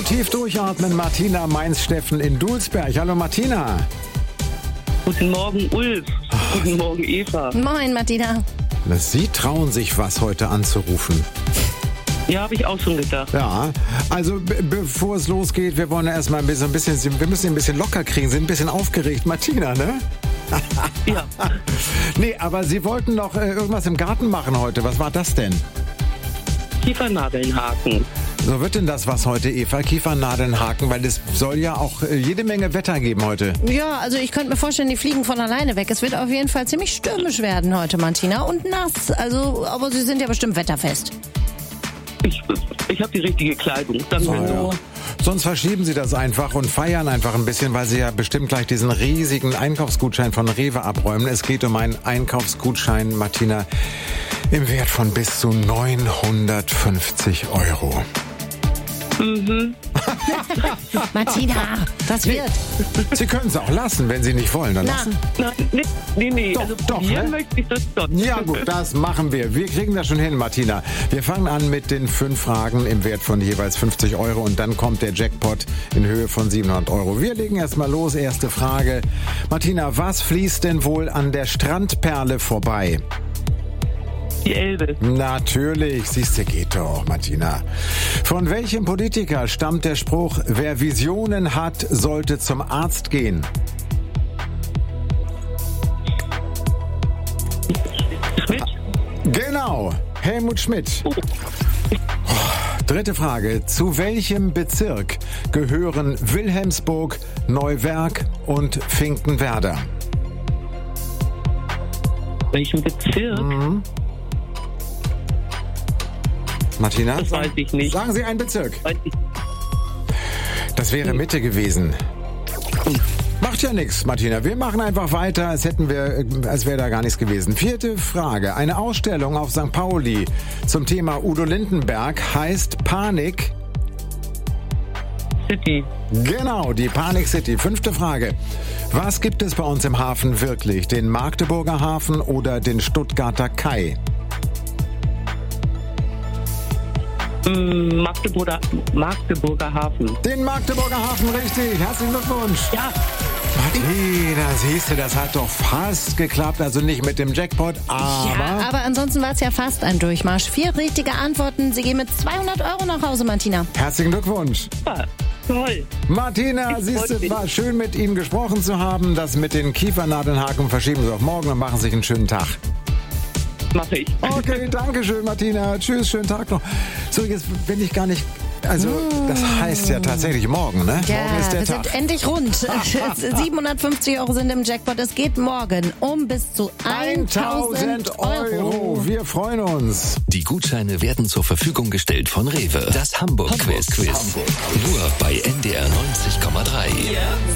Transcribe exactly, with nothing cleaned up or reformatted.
tief durchatmen, Martina Mainz-Steffen in Dulsberg. Hallo Martina. Guten Morgen, Ulf. Ach. Guten Morgen, Eva. Moin, Martina. Sie trauen sich was heute anzurufen. Ja, habe ich auch schon gedacht. Ja, also be- bevor es losgeht, wir wollen ja erstmal ein bisschen, ein bisschen, wir müssen ihn ein bisschen locker kriegen, sind ein bisschen aufgeregt, Martina, ne? Ja. Nee, aber Sie wollten noch äh, irgendwas im Garten machen heute. Was war das denn? Kiefernadeln haken. So wird denn das was heute, Eva? Kiefernadeln haken, weil es soll ja auch äh, jede Menge Wetter geben heute. Ja, also ich könnte mir vorstellen, die fliegen von alleine weg. Es wird auf jeden Fall ziemlich stürmisch werden heute, Martina, und nass. Also, aber Sie sind ja bestimmt wetterfest. Ich, ich habe die richtige Kleidung. Dann Oh, wenn ja. du Sonst verschieben Sie das einfach und feiern einfach ein bisschen, weil Sie ja bestimmt gleich diesen riesigen Einkaufsgutschein von Rewe abräumen. Es geht um einen Einkaufsgutschein, Martina, im Wert von bis zu neunhundertfünfzig Euro. Mhm. Martina, das wird. Sie können es auch lassen, wenn Sie nicht wollen. Dann Na, lassen. Nein, nee, nee, nee. Doch, also doch, probieren ne? möchte ich das schon. Ja gut, das machen wir. Wir kriegen das schon hin, Martina. Wir fangen an mit den fünf Fragen im Wert von jeweils fünfzig Euro und dann kommt der Jackpot in Höhe von siebenhundert Euro. Wir legen erstmal los. Erste Frage. Martina, was fließt denn wohl an der Strandperle vorbei? Die Elbe. Natürlich, siehste, geht doch, Martina. Von welchem Politiker stammt der Spruch, wer Visionen hat, sollte zum Arzt gehen? Schmidt? Genau, Helmut Schmidt. Oh. Dritte Frage. Zu welchem Bezirk gehören Wilhelmsburg, Neuwerk und Finkenwerder? Welchen Bezirk? Mhm. Martina? Das weiß ich nicht. Sagen Sie einen Bezirk. Weiß ich. Das wäre Mitte gewesen. Macht ja nichts, Martina. Wir machen einfach weiter, als hätten wir, als wäre da gar nichts gewesen. Vierte Frage. Eine Ausstellung auf Sankt Pauli zum Thema Udo Lindenberg heißt Panik. City. Genau, die Panik City. Fünfte Frage. Was gibt es bei uns im Hafen wirklich? Den Magdeburger Hafen oder den Stuttgarter Kai? Mm, Magdeburger, Magdeburger Hafen. Den Magdeburger Hafen, richtig. Herzlichen Glückwunsch. Ja. Martina, siehst du, das hat doch fast geklappt. Also nicht mit dem Jackpot, aber... ja, aber ansonsten war es ja fast ein Durchmarsch. Vier richtige Antworten. Sie gehen mit zweihundert Euro nach Hause, Martina. Herzlichen Glückwunsch. Ja, toll. Martina, Ich siehst freu du, mich. war schön mit Ihnen gesprochen zu haben. Das mit den Kiefernadelnhaken verschieben Sie auf morgen und machen sich einen schönen Tag. Mache ich. Okay, danke schön, Martina. Tschüss, schönen Tag noch. So, jetzt bin ich gar nicht... Also, das heißt ja tatsächlich morgen, ne? Ja, morgen ist der wir Tag. sind endlich rund. siebenhundertfünfzig Euro sind im Jackpot. Es geht morgen um bis zu tausend Euro. Wir freuen uns. Die Gutscheine werden zur Verfügung gestellt von Rewe. Das Hamburg-Quiz. Hamburg. Nur bei N D R neunzig Komma drei.